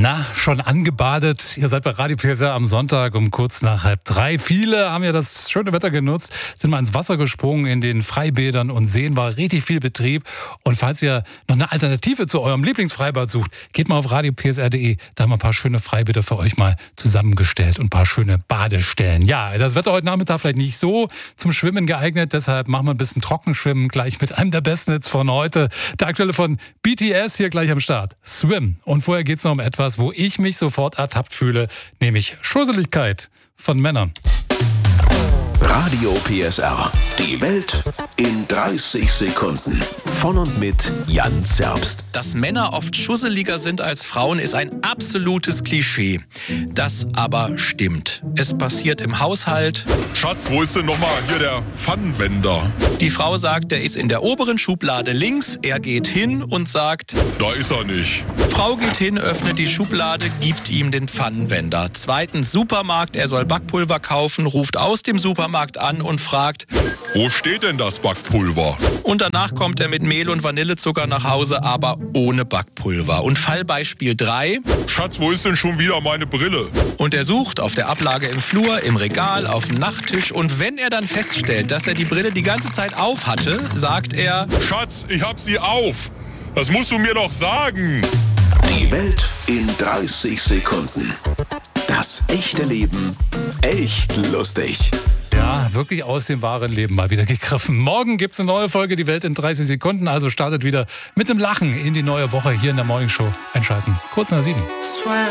Na, schon angebadet? Ihr seid bei Radio PSR am Sonntag um kurz nach 2:30. Viele haben ja das schöne Wetter genutzt, sind mal ins Wasser gesprungen in den Freibädern und Seen, war richtig viel Betrieb. Und falls ihr noch eine Alternative zu eurem Lieblingsfreibad sucht, geht mal auf radiopsr.de. Da haben wir ein paar schöne Freibäder für euch mal zusammengestellt und ein paar schöne Badestellen. Ja, das Wetter heute Nachmittag vielleicht nicht so zum Schwimmen geeignet, deshalb machen wir ein bisschen Trockenschwimmen gleich mit einem der besten Hits von heute. Der aktuelle von BTS hier gleich am Start. Swim. Und vorher geht es noch um etwas, wo ich mich sofort ertappt fühle, nämlich Schusseligkeit von Männern. Radio PSR. Die Welt in 30 Sekunden. Von und mit Jan Zerbst. Dass Männer oft schusseliger sind als Frauen, ist ein absolutes Klischee. Das aber stimmt. Es passiert im Haushalt. Schatz, wo ist denn nochmal hier der Pfannenwender? Die Frau sagt, der ist in der oberen Schublade links. Er geht hin und sagt, Da ist er nicht. Frau geht hin, öffnet die Schublade, gibt ihm den Pfannenwender. Zweitens Supermarkt, er soll Backpulver kaufen, ruft aus dem Supermarkt an und fragt, Wo steht denn das Backpulver? und danach kommt er mit Mehl und Vanillezucker nach Hause, aber ohne Backpulver. Und Fallbeispiel 3, Schatz, wo ist denn schon wieder meine Brille? und er sucht auf der Ablage im Flur, im Regal, auf dem Nachttisch, und wenn er dann feststellt, dass er die Brille die ganze Zeit auf hatte, sagt er, Schatz, ich hab sie auf. Das musst du mir doch sagen. Die Welt in 30 Sekunden. Das echte Leben echt lustig. Ja, wirklich aus dem wahren Leben mal wieder gegriffen. Morgen gibt's eine neue Folge, die Welt in 30 Sekunden. Also startet wieder mit einem Lachen in die neue Woche hier in der Morningshow. Einschalten. Kurz nach 7.